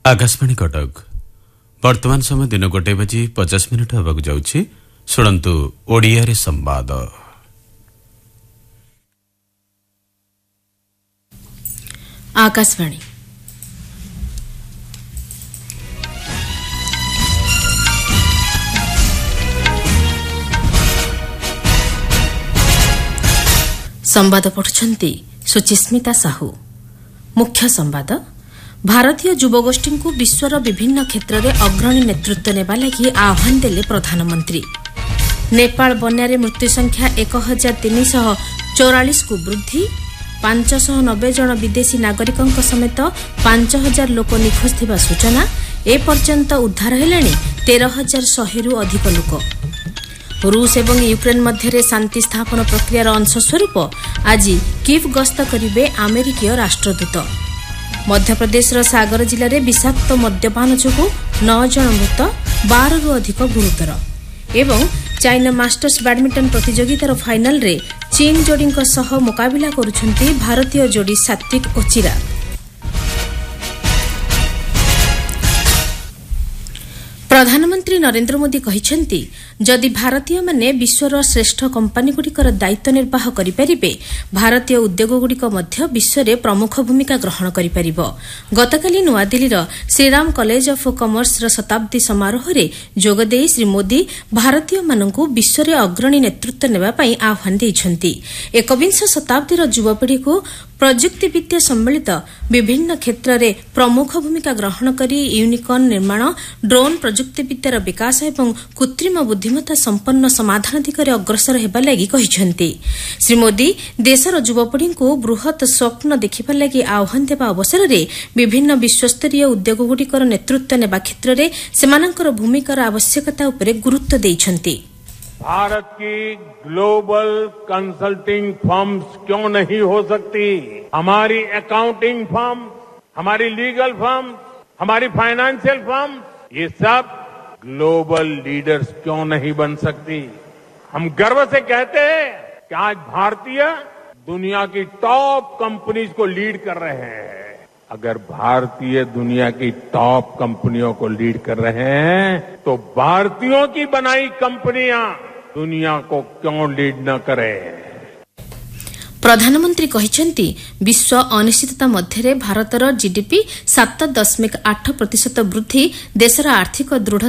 आकाशवाणी कटक वर्तमान समय दिन 1:50 होगा जाउछि। शुणन्तु ओडिया रे संवाद। आकाशवाणी संवाद पढ़ुछंती सुचिस्मिता साहू। मुख्य संवाद। भारतीय युवगोष्ठी को विश्वर विभिन्न क्षेत्र में अग्रणी नेतृत्व नेबा लागि आह्वान देले प्रधानमंत्री। नेपाल बन्यारे मृत्यु संख्या 1344 को वृद्धि। 590 जन विदेशी नागरिकों समेत 5000 लोक निखोज थिबा सूचना। ए पर्यंत उद्धार हेलाणी 13100 रु अधिक लोक। रूस एवं यूक्रेन मध्य शांति स्थापन प्रक्रियार अंशस्वरूप आज कीव गस्त करिवे अमेरिकीय राष्ट्रदूत। मध्यप्रदेशर सागर जिले में विषाक्त मद्यपान जोगु 9 जन मृत, 12 रु अधिक गुरुतर। एवं चाइना मास्टर्स बैडमिंटन प्रतियोगितार फाइनाल रे चीन जोड़ी सह मुकाबिला करुछंती भारतीय जोड़ी सात्विक और चिराग। प्रधानमंत्री नरेंद्र मोदी कहिसेंती जदि भारतीय माने विश्वर श्रेष्ठ कंपनीगुड़िकर दायित्व निर्वाह करिपारिबे भारतीय उद्योगगुड़िक मध्य विश्व प्रमुख भूमिका ग्रहण करिपारिबो। गतकाली नुआदिल्लीर श्रीराम कॉलेज ऑफ कॉमर्स शताब्दी समारोह रे जोगदेई श्री मोदी भारतीय मानकु विश्व अग्रणी नेतृत्व नेबा पई आह्वान दैछंती। 21 शताब्दीर युवपीढ़ी को प्रजुक्ति विद्या सम्मिलित विभिन्न क्षेत्र में प्रमुख भूमिका ग्रहण करी यूनिकॉर्न निर्माण, ड्रोन प्रजुक्ति विद्यार विकास एवं कृत्रिम बुद्धिमत्ता संपन्न समाधान दिगरे अग्रसर हेबा लागि कहिसेंती। श्री मोदी देशर युवपीढ़ी को बृहत स्वप्न देखिबा लागि आह्वान देबा अवसर में विभिन्न विश्वस्तरीय उद्योगगुड़िकर नेतृत्व नेबा क्षेत्र में सेमानंकर भूमिकार आवश्यकता उपरे गुरुत्व दैछंती। भारत की ग्लोबल कंसल्टिंग फर्म्स क्यों नहीं हो सकती? हमारी अकाउंटिंग फर्म, हमारी लीगल फर्म, हमारी फाइनेंशियल फर्म, ये सब ग्लोबल लीडर्स क्यों नहीं बन सकती? हम गर्व से कहते हैं कि आज भारतीय दुनिया की टॉप कंपनीज को लीड कर रहे हैं। अगर भारतीय दुनिया की टॉप कंपनियों को लीड कर रहे हैं तो भारतीयों की बनाई कंपनियां दुनिया को क्यों लीड न करें? प्रधानमंत्री कहिसेंती विश्व अनिश्चितता मध्य भारतर जीडीपी 7.8% वृद्धि देशर आर्थिक दृढ़